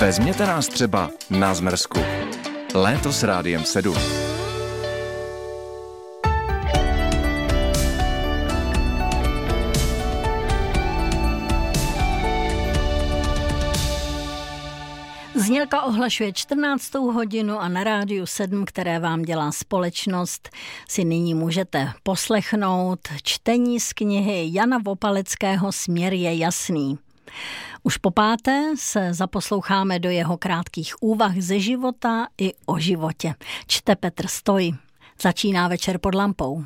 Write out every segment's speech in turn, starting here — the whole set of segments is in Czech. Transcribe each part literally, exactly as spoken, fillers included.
Vezměte nás třeba na zmrzku. Léto s Rádiem sedm. Znělka ohlašuje čtrnáctou hodinu a na Rádiu sedm, které vám dělá společnost, si nyní můžete poslechnout čtení z knihy Jana Vopaleckého Směr je jasný. Už po páté se zaposloucháme do jeho krátkých úvah ze života i o životě. Čte Petr Stoj. Začíná Večer pod lampou.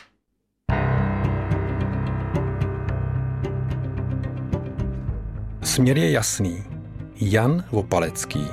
Směr je jasný. Jan Vopalecký.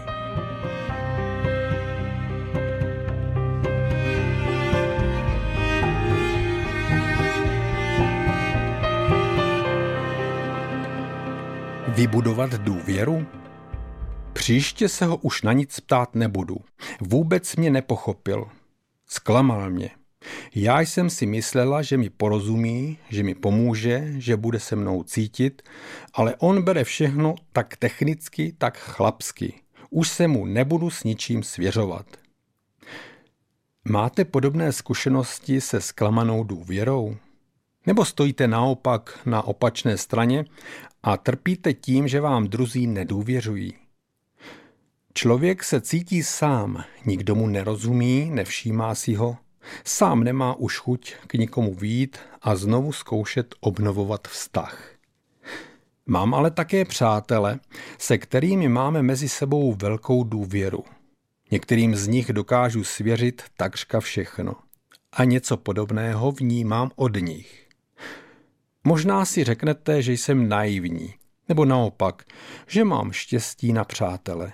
Vybudovat důvěru? Příště se ho už na nic ptát nebudu. Vůbec mě nepochopil. Zklamal mě. Já jsem si myslela, že mi porozumí, že mi pomůže, že bude se mnou cítit, ale on bere všechno tak technicky, tak chlapsky. Už se mu nebudu s ničím svěřovat. Máte podobné zkušenosti se zklamanou důvěrou? Nebo stojíte naopak na opačné straně a trpíte tím, že vám druzí nedůvěřují? Člověk se cítí sám, nikdo mu nerozumí, nevšímá si ho. Sám nemá už chuť k nikomu vyjít a znovu zkoušet obnovovat vztah. Mám ale také přátele, se kterými máme mezi sebou velkou důvěru. Některým z nich dokážu svěřit takřka všechno. A něco podobného vnímám od nich. Možná si řeknete, že jsem naivní, nebo naopak, že mám štěstí na přátele.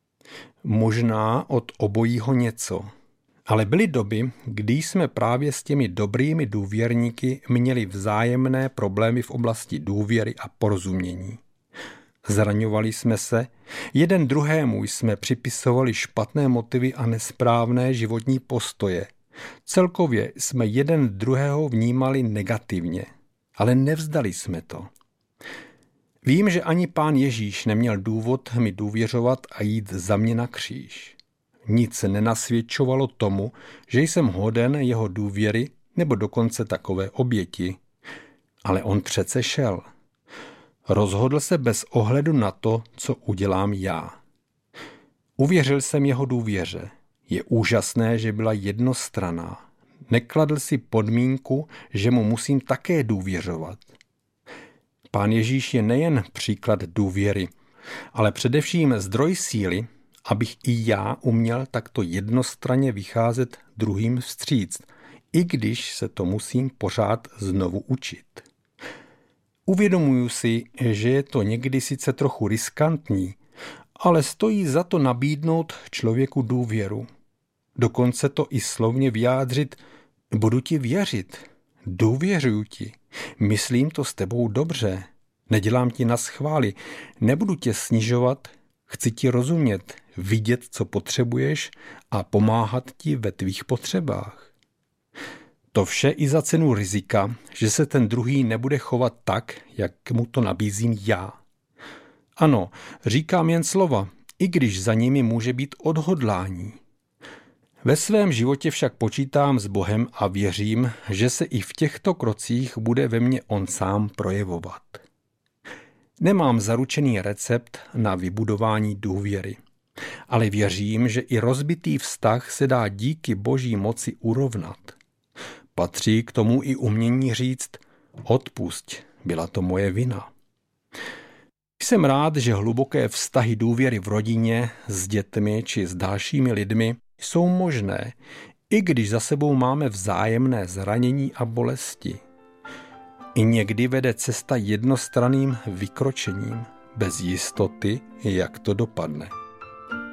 Možná od obojího něco. Ale byly doby, kdy jsme právě s těmi dobrými důvěrníky měli vzájemné problémy v oblasti důvěry a porozumění. Zraňovali jsme se, jeden druhému jsme připisovali špatné motivy a nesprávné životní postoje. Celkově jsme jeden druhého vnímali negativně, ale nevzdali jsme to. Vím, že ani Pán Ježíš neměl důvod mi důvěřovat a jít za mě na kříž. Nic nenasvědčovalo tomu, že jsem hoden jeho důvěry nebo dokonce takové oběti. Ale on přece šel. Rozhodl se bez ohledu na to, co udělám já. Uvěřil jsem jeho důvěře. Je úžasné, že byla jednostranná. Nekladl si podmínku, že mu musím také důvěřovat. Pán Ježíš je nejen příklad důvěry, ale především zdroj síly, abych i já uměl takto jednostranně vycházet druhým vstříc, i když se to musím pořád znovu učit. Uvědomuju si, že je to někdy sice trochu riskantní, ale stojí za to nabídnout člověku důvěru. Dokonce to i slovně vyjádřit: budu ti věřit, důvěřuju ti, myslím to s tebou dobře, nedělám ti naschvály, nebudu tě snižovat, chci ti rozumět, vidět, co potřebuješ a pomáhat ti ve tvých potřebách. To vše i za cenu rizika, že se ten druhý nebude chovat tak, jak mu to nabízím já. Ano, říkám jen slova, i když za nimi může být odhodlání. Ve svém životě však počítám s Bohem a věřím, že se i v těchto krocích bude ve mně on sám projevovat. Nemám zaručený recept na vybudování důvěry, ale věřím, že i rozbitý vztah se dá díky Boží moci urovnat. Patří k tomu i umění říct: odpusť, byla to moje vina. Jsem rád, že hluboké vztahy důvěry v rodině, s dětmi či s dalšími lidmi jsou možné, i když za sebou máme vzájemné zranění a bolesti. I někdy vede cesta jednostranným vykročením, bez jistoty, jak to dopadne.